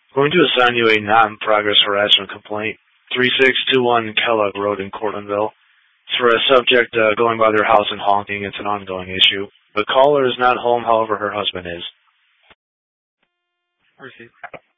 Going to assign you a non-progress harassment complaint, 3621 Kellogg Road in Cortlandville. It's for a subject going by their house and honking. It's an ongoing issue. The caller is not home, however, her husband is. Receive.